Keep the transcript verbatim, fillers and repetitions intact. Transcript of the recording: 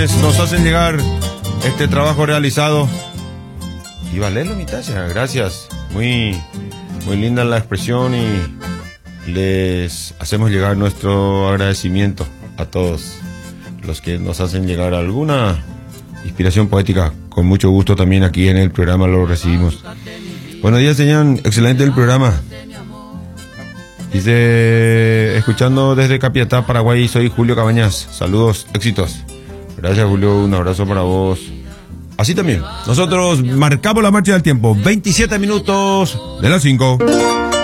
quienes nos hacen llegar este trabajo realizado. Y Valero, mi taza, gracias. Muy, muy linda la expresión y les hacemos llegar nuestro agradecimiento a todos los que nos hacen llegar alguna inspiración poética. Con mucho gusto también aquí en el programa lo recibimos. Buenos días, señor. Excelente el programa. Dice, escuchando desde Capiatá, Paraguay, soy Julio Cabañas. Saludos, éxitos. Gracias, Julio. Un abrazo para vos. Así también. Nosotros marcamos la marcha del tiempo. veintisiete minutos de las cinco.